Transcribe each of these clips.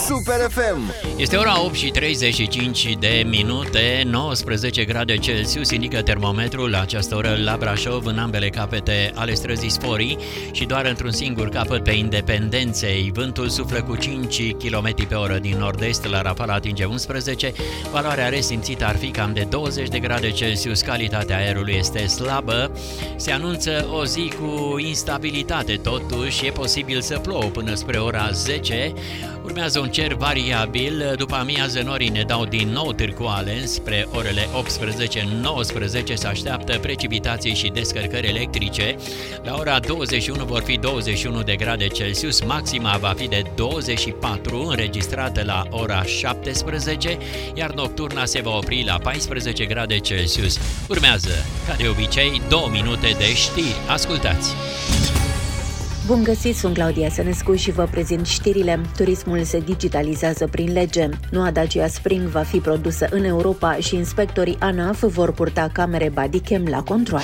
Super FM. Este ora 8 și 35 de minute, 19 grade Celsius indică termometrul la această oră la Brașov, în ambele capete ale străzii Sforii și doar într-un singur capăt pe Independenței. Vântul suflă cu 5 km pe oră din nord-est, la Rafal atinge 11, valoarea resimțită ar fi cam de 20 de grade Celsius, calitatea aerului este slabă, se anunță o zi cu instabilitate, totuși e posibil să plouă până spre ora 10, urmează un cer variabil, după amiază norii ne dau din nou târcoale, spre orele 18-19 se așteaptă precipitații și descărcări electrice, la ora 21 vor fi 21 de grade Celsius, maxima va fi de 24 înregistrată la ora 17, iar nocturna se va opri la 14 grade Celsius. Urmează, ca de obicei, 2 minute de știri. Ascultați! Bun găsit, sunt Claudia Sănescu și vă prezint știrile. Turismul se digitalizează prin lege. Noua Dacia Spring va fi produsă în Europa și inspectorii ANAF vor purta camere bodycam la controale.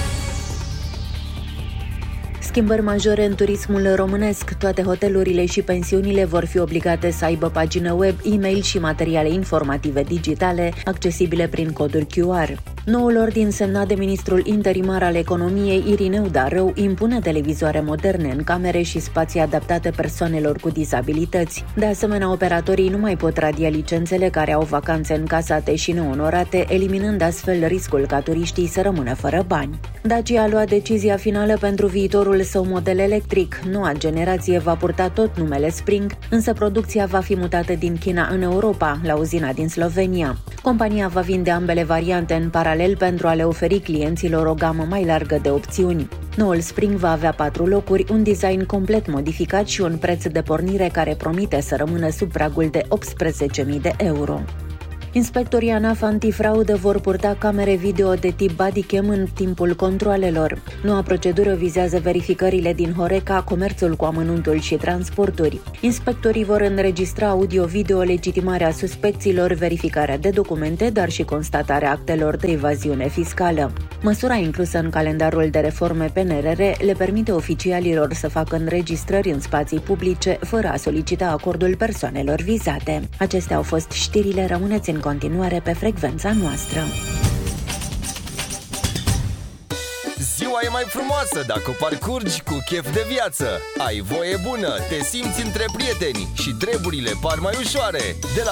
Schimbări majore în turismul românesc. Toate hotelurile și pensiunile vor fi obligate să aibă pagină web, e-mail și materiale informative digitale accesibile prin coduri QR. Noul ordin semnat de ministrul interimar al economiei, Irineu Darău, impune televizoare moderne în camere și spații adaptate persoanelor cu dizabilități. De asemenea, operatorii nu mai pot radia licențele care au vacanțe încasate și neonorate, eliminând astfel riscul ca turiștii să rămână fără bani. Dacia a luat decizia finală pentru viitorul său model electric. Noua generație va purta tot numele Spring, însă producția va fi mutată din China în Europa, la uzina din Slovenia. Compania va vinde ambele variante în paralel pentru a le oferi clienților o gamă mai largă de opțiuni. Noul Spring va avea 4 locuri, un design complet modificat și un preț de pornire care promite să rămână sub pragul de 18.000 de euro. Inspectorii ANAF antifraudă vor purta camere video de tip bodycam în timpul controalelor. Noua procedură vizează verificările din Horeca, comerțul cu amănuntul și transporturi. Inspectorii vor înregistra audio-video legitimarea suspecților, verificarea de documente, dar și constatarea actelor de evaziune fiscală. Măsura inclusă în calendarul de reforme PNRR le permite oficialilor să facă înregistrări în spații publice fără a solicita acordul persoanelor vizate. Acestea au fost știrile, rămâneți în continuare pe frecvența noastră. Ziua e mai frumoasă dacă o parcurgi cu chef de viață. Ai voie bună, te simți între prieteni și treburile par mai ușoare. De la